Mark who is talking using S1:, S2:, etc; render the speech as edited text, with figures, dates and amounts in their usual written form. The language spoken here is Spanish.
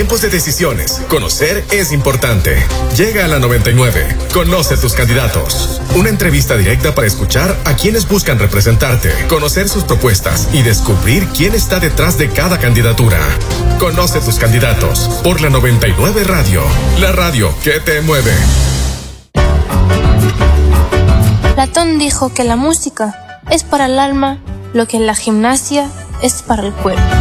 S1: tiempos de decisiones, conocer es importante. Llega a la 99. Conoce tus candidatos. Una entrevista directa para escuchar a quienes buscan representarte, conocer sus propuestas y descubrir quién está detrás de cada candidatura. Conoce tus candidatos por la 99 Radio, la radio que te mueve.
S2: Platón dijo que la música es para el alma lo que la gimnasia es para el cuerpo.